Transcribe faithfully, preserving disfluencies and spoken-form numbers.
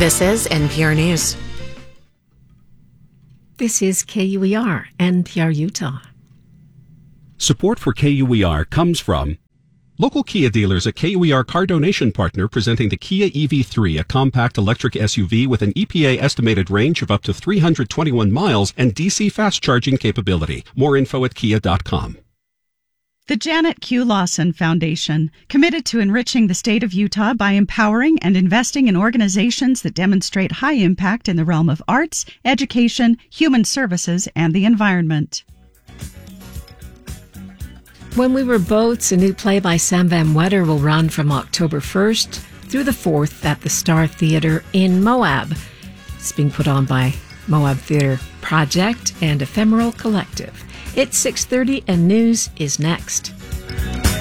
This is N P R News. This is K U E R, N P R Utah. Support for K U E R comes from local Kia dealers, a K U E R car donation partner, presenting the Kia E V three, a compact electric S U V with an E P A estimated range of up to three hundred twenty-one miles and D C fast charging capability. More info at kia dot com. The Janet Q. Lawson Foundation, committed to enriching the state of Utah by empowering and investing in organizations that demonstrate high impact in the realm of arts, education, human services, and the environment. When We Were Boats, a new play by Sam Van Wetter, will run from October first through the fourth at the Star Theatre in Moab. It's being put on by Moab Theatre Project and Ephemeral Collective. It's six thirty and news is next.